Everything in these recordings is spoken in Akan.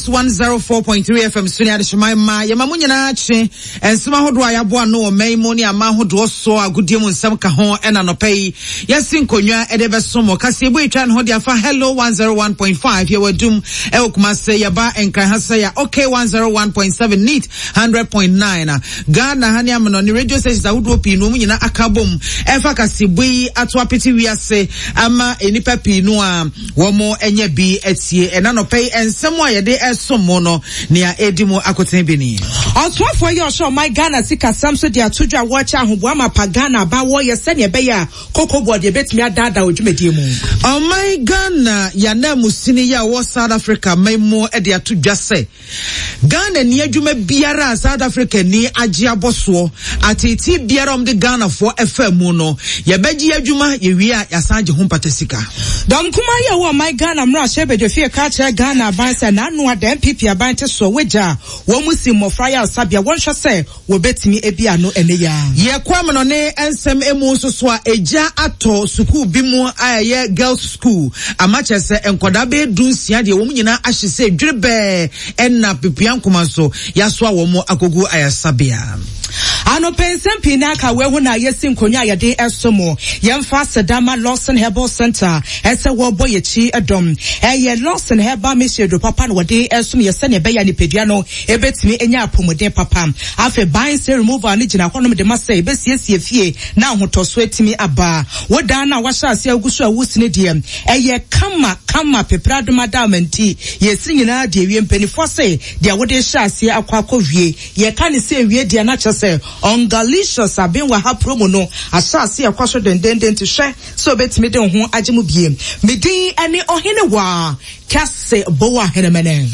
104.3 FM Sunia de Shemaima Yamamunyana Chi and Smahodo Ayabwa no Maimoni Amahodo so agudie mu nsam ka ho ena no pay yesin konwa edebe somo kasebo etwa ho dia fa hello 101.5 ye wadum ekuma se yaba enkan hasa ya okay 101.7 neat 100.9 Ghana hani amno ni radio stations ahudo pi no munyina akabom efa kasebo yi ato apeti wiase ama enipa pi no a womo enye bi etie ena no pay ensem a yede esomo no nia edimo akoten bini Otwafo yo show my Ghana sika samso dia tudwa watch ahobo ama pagana ba wo ye se ne be ya kokobod ye betimi adada odwumedie mu oh my Ghana ya na musini ya wo South Africa memo e dia tudwa se Ghana ni adwuma biara South Africa ni age aboso atiti biara om de Ghana for FM no ye beji adwuma ye wi a yasange ho patasika don kuma ye wo my Ghana mra shebe fie ka che Ghana banse na anu ada MPP abante so weja wo musi mofra ya sabia won hwe se wo betimi ebia no ene ya ye kwam no ne ensem emu so a eja ato school bi mu aye girls school amache se enkoda be dunsia de wo nyina ahyese dwirebe enna pepian komanso yaso a wo mu akogu ayasabia Ano pensem pinaka wehu na yesin konya yade esomo yemfa Sedama Lawson Herbal Center ese wo boyechi edom eye Lawson Herbal Meshedo papa no wade esum yese ne beya ni pedua no ebetimi enya apomode papa afe ban se removal ni gina honom de masa ebesiesie fie na hotoso etimi aba woda na wahya ase agusu awusine de eye kama peprado madamenti yesi nyina de wie mpanifo se de wode hya ase akwakowie ye ka ne se wie de na chese Ongalicious abenwa ha promo no asase yakwaso dendenden to hwe so betimi de ho agemu biem medin ene ohene wa kase bowa henemene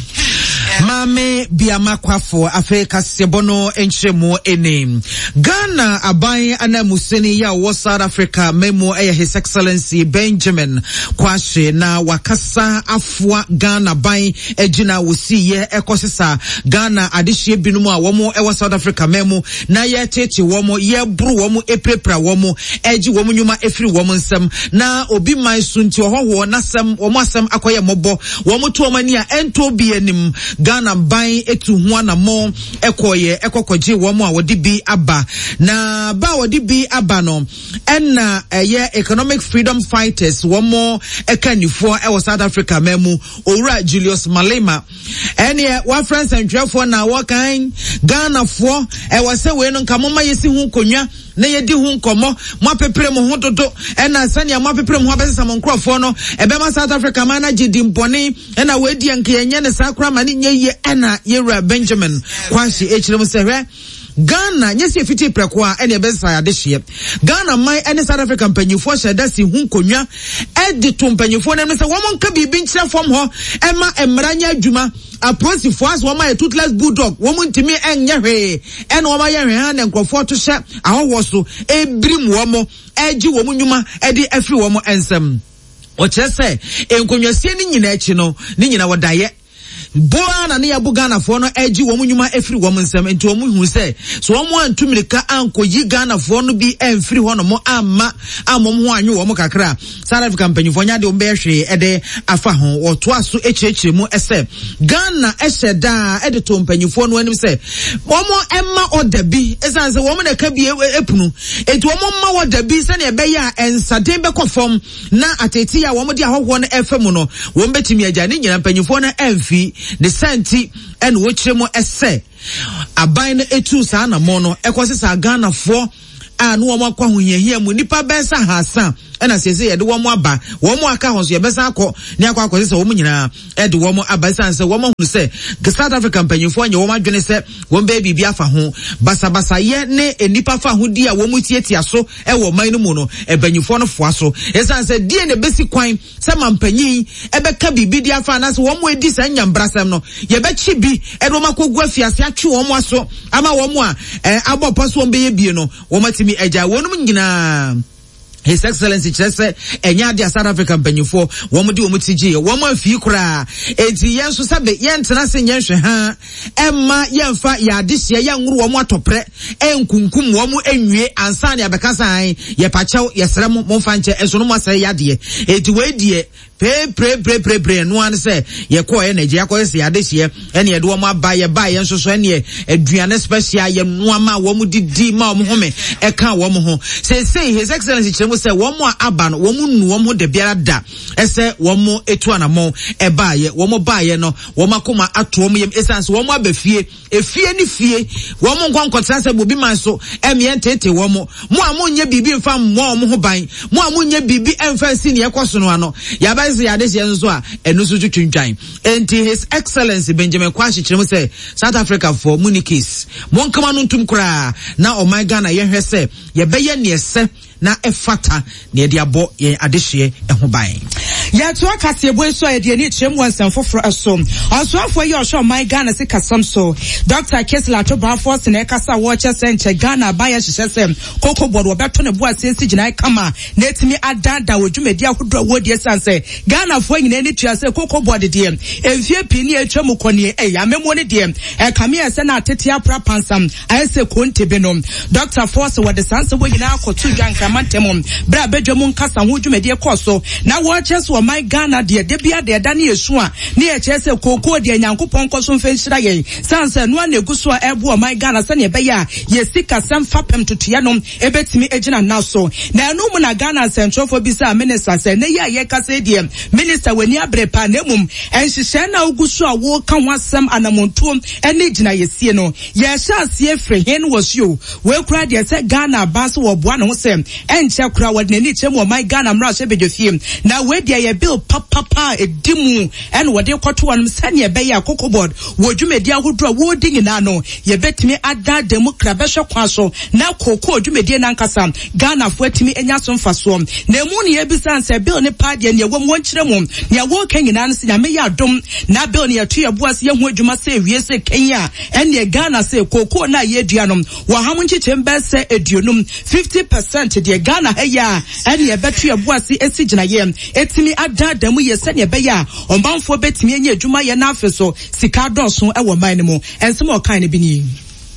Mame biamakwafo Afrika sebono enchemo ene Ghana aban ana museni ya wo South Africa memo His Excellency Benjamin Kwashe na wakasa afwa Ghana ban ejina wosi ye ekosisa Ghana adehye binumu a womo South Africa memo na ye cheche womo ye bru womo eprepra womo eji womo nyuma efiri womo nsem na obi man sunti ohoho na sem womo asem akoye mobo womo to omani a ento bi enim Ghana ban etu ho na mo ekoye ekokoje wo mo a wodi bi aba na ba wodi bi aba no enna eye economic freedom fighters wo mo ekanifo e South Africa memu owura Julius Malema ene wa friends and trefo na wo kan Ghana fo e wo se we no nka mo ma yesi hu konwa na yedi hu nkomo mo apepere mo ho dodo ena sania mo apepere mo abesa mo nkrofo no ebema South Africa man agidi mpone ena wedi anke yenye ne sakra mani nye ena yera Benjamin Kwashe echirem sehwe Ghana nyesi fiti prekwa ene ebesa ya dehye Ghana mai ene South Africa mpanyifo sheda si hu konwa edito mpanyifo na mse wo mo nka bibi nkyere fom ho ema emranya adwuma aprosi foas wo ma toothless bulldog wo mo ntimi enye hwe ene wo ma ye hwe ha ne nkrofo to hye ahowo so ebrim wo mo eji wo mo nyuma edi afri wo mo ensem o chese enkonwasie ni nyina echi no ni nyina wodaye boa na ne yabu Ghana fo no eji wo mu nyuma efiri wo mu nsem enti wo mu hu se so wo mu antumirika ankoyi Ghana fo no bi emfiri ho no mo amma amom ho anwe wo mu kakra South Africa mpanyifo nya de ombe hwe ede afa ho wo to aso echechire mu ese Ghana eheda ede to mpanyifo no anim se wo mu emma odabi esanse wo mu na ka bi epunu enti wo mu ma odabi se na ebe ya ensaden be kofom na ateti ya wo mu de ahoho no efemu no wo mbetimi agya ne nyina mpanyifo na emfi the senti and which mo ese aban etu sa na mo no ekosisa Ghana fo anu wo makwa hoyehia mu nipa besa hasa ena sese ye de wo mo aba wo mo aka ho so ye besa akọ ne akọ akọ wo mo nyina e de wo mo aba sanse wo mo hu se South Africa mpanyifo anya wo madwene se wo be bibia fa ho basa ye ne enipa fa ho di a wo mo tietia so e wo man no mu no e banyifo no foa so e sanse die ne besi kwan se mampanyin e be ka bibi dia fa na se wo mo edi sa nyambrasem no ye be chi bi e do makogu afiase atwe wo mo aso ama wo mo a abọ so wo be ye bie no wo matimi agya wo no nyina His Excellency Chese enya dia South African banyifo wo mo di wo mo tigi wo mo afi kura enti yen so sabe yen tena se yen hwe ha emma yen fa ya adehye yen nwuru wo mo atopre enkunkum wo mo enwie ansa ne abeka san ye pachew ye sere mo fa nche enso no mo asere ya de enti we die pre no an say ye ko e Nigeria ko se ade hye ene ye de wo ma ba ye nso so ene aduane special ye no ama wo mu didi ma wo home e kan wo ho say his excellency chemu say wo mo aba no wo mu nu wo mo de biara da ese wo mo etu anamo e ba ye wo mo ba ye no wo makoma ato mo yem essence wo mo abafie efie ni fie wo mo nkwankwota say bobi man so emie tete wo mo amunye bibi mfa mo ho ban mo amunye bibi emfa si ne ekoso no ano ya ba se ya de nso a enu so twintwan enti his excellency Benjamin Kwashi chemu say South Africa for Munikis mo nkama no ntum kra na o my Ghana ye hwe say ye beye ne ese na efata ne de abo ye adehye ho ban ya to akase boy so ye de ni chemu wansan foforo asom also afo ye o show my Ghana se kasam so Dr. Kesla to ba force na ekasa wo che senche Ghana ba ye hye sem koko board wo beto ne bo asesi gina kama na etimi adada wo dwumedi ahodo wo de sanse Ghana fo nyina ni tua se koko board de enfie pini atwam kone ya memo ne de e kame ye se na atete apra pansam ayese konte benom Dr. Force wo de sanse wo nyina akoto dwanka mantemo bra bedwam nkasa ho dwumedi ekoso na wo che so my Ghana de bia de da ne yesu a ne ye che se koko de nyankopon koso mfenhyira ye sanse no na eguso a ebo my Ghana se ne be ya ye sika sam fapem tutua no ebetimi egina naso na enu mu na Ghana central for bisa minister se ne ye kase de minister wani abrepa na mum enhihye na oguso a wo ka ho asem anamonto ene gina yesie no ye sha sie free hen was you we kura de se Ghana baso wo boa no se enche kura wode ne chemu my Ghana mra so bedofie na we de ye bill papa edimu en wode kwoto wanum sane be ya kokobod wo dwumedi ahodo wo di nyina no ye betimi ada demokra be hwe kwaso na koko dwumedi na nkasa Ghana fo atimi enya so mfaso na emu ne ye bisa nse bill ne pade ne wo mo nkyere mu ne wo kan nyina no se nyame ya dom na bill ne yeto ye boase ye ho adwuma se wie se Kenya en ne Ghana se koko na ye dua no wo ham nkyekye mbe se eduonum 50% de Ghana heya en ye beto ye boase esi gina ye etimi ada damu ye se ne be ya ombanfo betimi enya adwuma ye na afeso sika dɔso e wo man ne mu ensem o kan ne bi ni